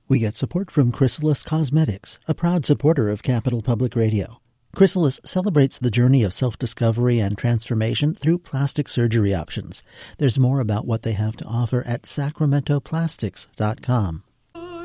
We get support from Chrysalis Cosmetics, a proud supporter of Capital Public Radio. Chrysalis celebrates the journey of self-discovery and transformation through plastic surgery options. There's more about what they have to offer at sacramentoplastics.com.